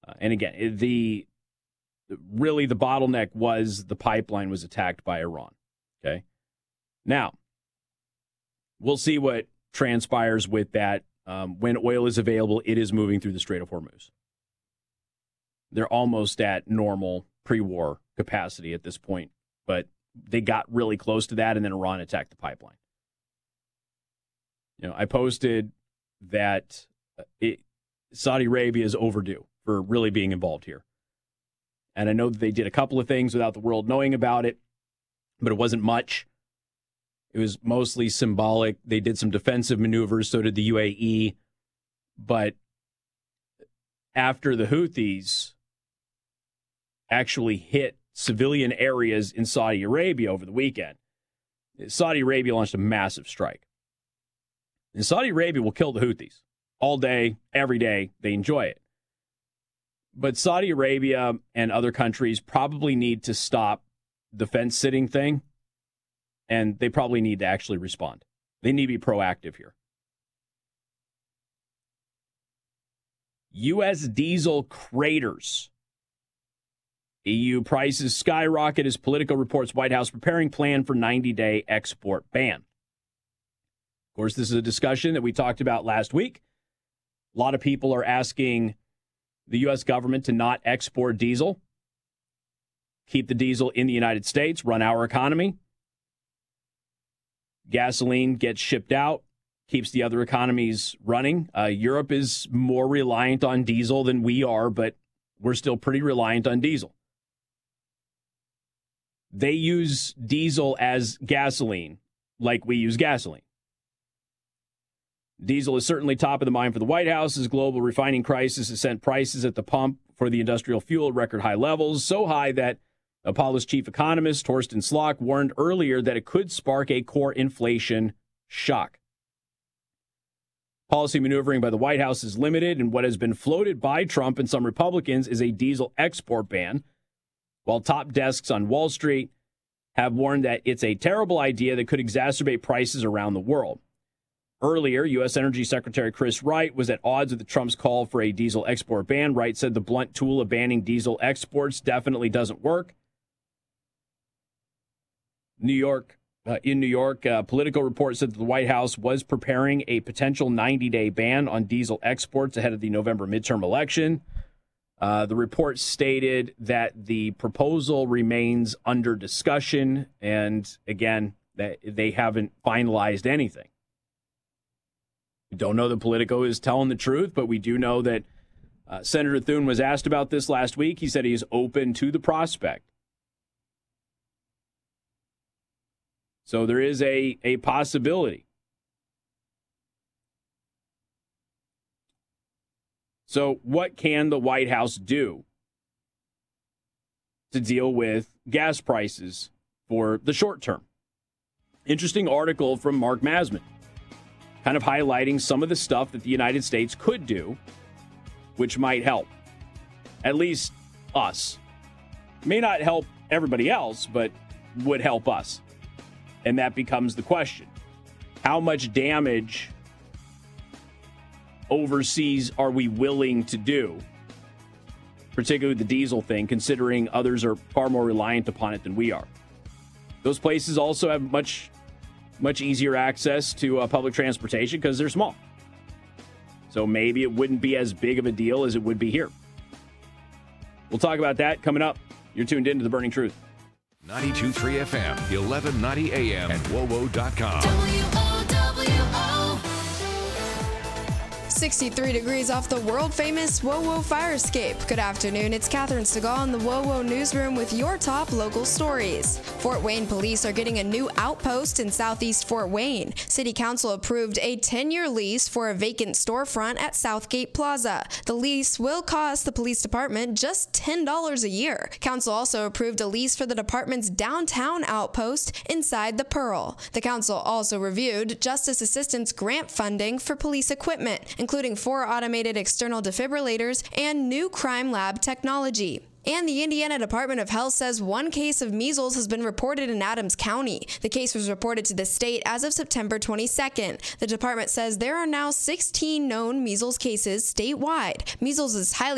And again, the bottleneck was the pipeline was attacked by Iran. Okay. Now, we'll see what transpires with that. When oil is available, it is moving through the Strait of Hormuz. They're almost at normal pre-war capacity at this point, but they got really close to that, and then Iran attacked the pipeline. I posted that Saudi Arabia is overdue for really being involved here. And I know that they did a couple of things without the world knowing about it, but it wasn't much. It was mostly symbolic. They did some defensive maneuvers, so did the UAE. But after the Houthis actually hit civilian areas in Saudi Arabia over the weekend, Saudi Arabia launched a massive strike. And Saudi Arabia will kill the Houthis all day, every day. They enjoy it. But Saudi Arabia and other countries probably need to stop the fence-sitting thing, and they probably need to actually respond. They need to be proactive here. U.S. diesel craters. EU prices skyrocket as Politico reports White House preparing plan for 90-day export ban. Of course, this is a discussion that we talked about last week. A lot of people are asking the U.S. government to not export diesel, keep the diesel in the United States, run our economy. Gasoline gets shipped out, keeps the other economies running. Europe is more reliant on diesel than we are, but we're still pretty reliant on diesel. They use diesel as gasoline like we use gasoline. Diesel is certainly top of the mind for the White House as global refining crisis has sent prices at the pump for the industrial fuel at record high levels, so high that Apollo's chief economist, Torsten Slok, warned earlier that it could spark a core inflation shock. Policy maneuvering by the White House is limited, and what has been floated by Trump and some Republicans is a diesel export ban, while top desks on Wall Street have warned that it's a terrible idea that could exacerbate prices around the world. Earlier, U.S. Energy Secretary Chris Wright was at odds with Trump's call for a diesel export ban. Wright said the blunt tool of banning diesel exports definitely doesn't work. In New York, Politico reports said that the White House was preparing a potential 90-day ban on diesel exports ahead of the November midterm election. The report stated that the proposal remains under discussion, and again, that they haven't finalized anything. We don't know that Politico is telling the truth, but we do know that Senator Thune was asked about this last week. He said he is open to the prospect. So there is a possibility. So what can the White House do to deal with gas prices for the short term? Interesting article from Mark Masman, kind of highlighting some of the stuff that the United States could do, which might help. At least us. May not help everybody else, but would help us. And that becomes the question. How much damage overseas are we willing to do? Particularly the diesel thing, considering others are far more reliant upon it than we are. Those places also have much easier access to public transportation because they're small. So maybe it wouldn't be as big of a deal as it would be here. We'll talk about that coming up. You're tuned in to The Burning Truth. 92.3 FM, 1190 AM, and WOWO.com. 63 degrees off the world-famous WOWO fire escape. Good afternoon, it's Catherine Segal in the WOWO newsroom with your top local stories. Fort Wayne police are getting a new outpost in southeast Fort Wayne. City Council approved a 10-year lease for a vacant storefront at Southgate Plaza. The lease will cost the police department just $10 a year. Council also approved a lease for the department's downtown outpost inside the Pearl. The council also reviewed Justice Assistance grant funding for police equipment, including 4 automated external defibrillators and new crime lab technology. And the Indiana Department of Health says 1 case of measles has been reported in Adams County. The case was reported to the state as of September 22nd. The department says there are now 16 known measles cases statewide. Measles is highly